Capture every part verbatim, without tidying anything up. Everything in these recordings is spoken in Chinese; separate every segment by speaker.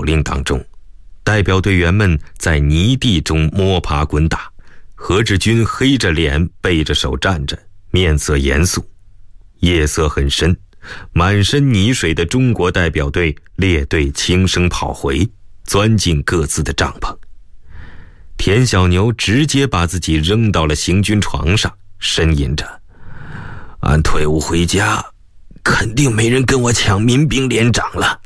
Speaker 1: 令当中，代表队员们在泥地中摸爬滚打，何志军黑着脸背着手站着，面色严肃。夜色很深，满身泥水的中国代表队列队轻声跑回，钻进各自的帐篷。田小牛直接把自己扔到了行军床上，呻吟着：俺退伍回家，肯定没人跟我抢民兵连长了。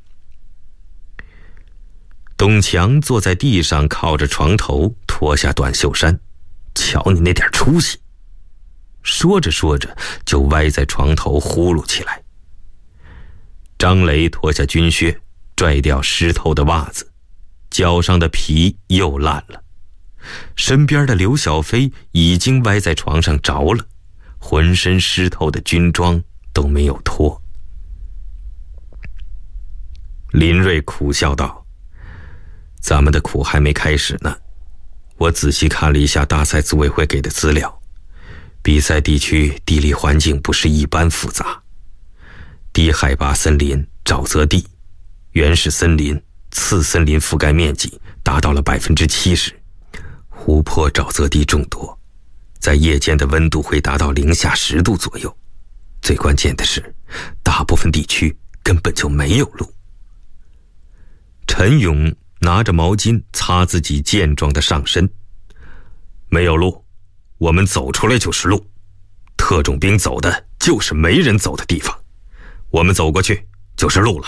Speaker 1: 董强坐在地上，靠着床头，脱下短袖衫，瞧你那点出息。说着说着就歪在床头呼噜起来。张雷脱下军靴，拽掉湿透的袜子，脚上的皮又烂了。身边的刘小飞已经歪在床上着了，浑身湿透的军装都没有脱。林瑞苦笑道：咱们的苦还没开始呢。我仔细看了一下大赛组委会给的资料，比赛地区地理环境不是一般复杂，低海拔森林、沼泽地、原始森林、次森林覆盖面积达到了 百分之七十， 湖泊沼泽地众多，在夜间的温度会达到零下十度左右。最关键的是，大部分地区根本就没有路。陈勇拿着毛巾擦自己健壮的上身。没有路，我们走出来就是路。特种兵走的就是没人走的地方，我们走过去就是路了。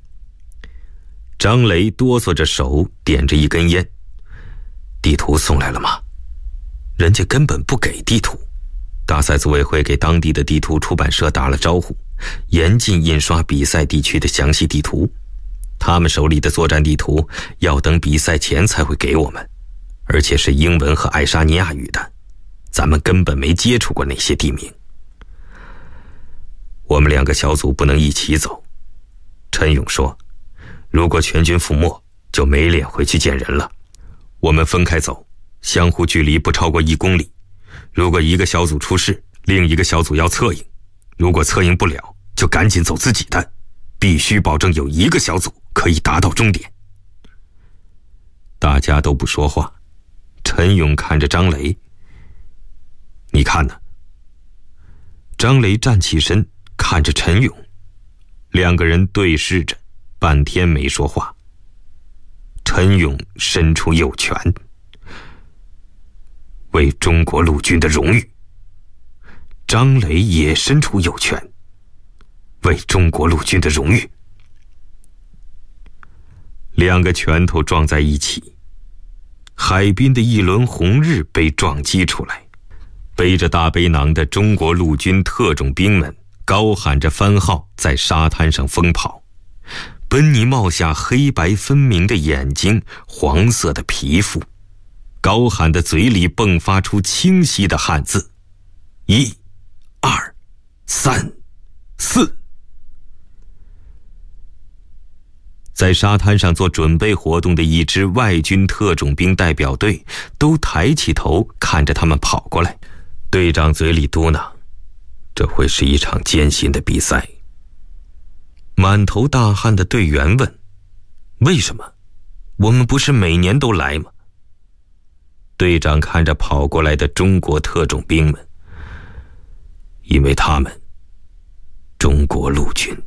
Speaker 1: 张雷哆嗦着手，点着一根烟。地图送来了吗？人家根本不给地图。大赛组委会给当地的地图出版社打了招呼，严禁印刷比赛地区的详细地图。他们手里的作战地图要等比赛前才会给我们，而且是英文和爱沙尼亚语的，咱们根本没接触过那些地名。我们两个小组不能一起走，陈勇说，如果全军覆没，就没脸回去见人了。我们分开走，相互距离不超过一公里。如果一个小组出事，另一个小组要策应，如果策应不了，就赶紧走自己的，必须保证有一个小组可以达到终点。大家都不说话，陈勇看着张雷，你看呢？张雷站起身，看着陈勇，两个人对视着，半天没说话。陈勇伸出右拳，为中国陆军的荣誉。张雷也伸出右拳，为中国陆军的荣誉。两个拳头撞在一起，海滨的一轮红日被撞击出来，背着大背囊的中国陆军特种兵们高喊着番号在沙滩上疯跑，奔尼帽下黑白分明的眼睛，黄色的皮肤，高喊的嘴里迸发出清晰的汉字：一、二、三、四。在沙滩上做准备活动的一支外军特种兵代表队都抬起头看着他们跑过来。队长嘴里嘟囔，这会是一场艰辛的比赛。满头大汗的队员问，为什么？我们不是每年都来吗？队长看着跑过来的中国特种兵们，因为他们中国陆军。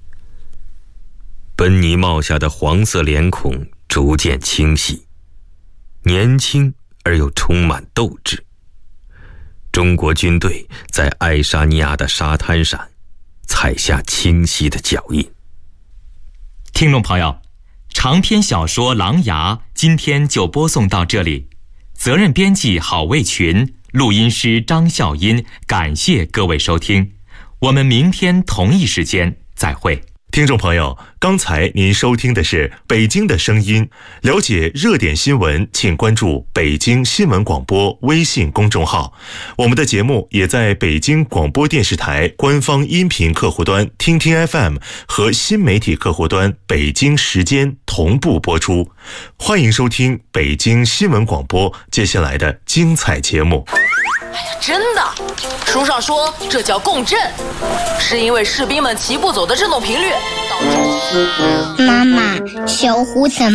Speaker 1: 奔尼帽下的黄色脸孔逐渐清晰，年轻而又充满斗志。中国军队在爱沙尼亚的沙滩上踩下清晰的脚印。
Speaker 2: 听众朋友，长篇小说《狼牙》今天就播送到这里，责任编辑郝卫群，录音师张笑音，感谢各位收听，我们明天同一时间再会。
Speaker 3: 听众朋友，刚才您收听的是北京的声音。了解热点新闻，请关注北京新闻广播微信公众号。我们的节目也在北京广播电视台官方音频客户端听听 F M 和新媒体客户端北京时间同步播出。欢迎收听北京新闻广播接下来的精彩节目。
Speaker 4: 哎呀，真的，书上说这叫共振，是因为士兵们齐步走的振动频率导致。
Speaker 5: 妈妈，小虎怎么